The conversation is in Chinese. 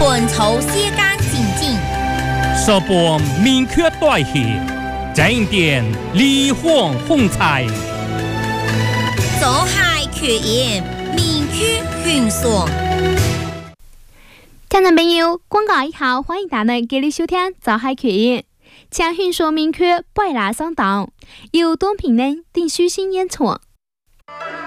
本草世间静静， 说本明确代谢，正点离荒风采， 走海缺盐，明确迅速。 听众朋友，广告以后，欢迎大家继续收听《走海缺盐》，请迅速明确背拉上当，由短评人定虚心演出。